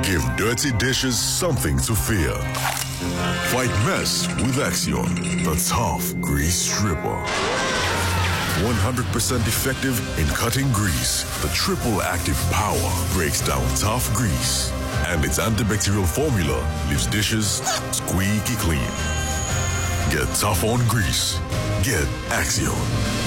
Give dirty dishes something to fear. Fight mess with Axion, the tough grease stripper. 100% effective in cutting grease, the triple active power breaks down tough grease. And its antibacterial formula leaves dishes squeaky clean. Get tough on grease. Get Axion.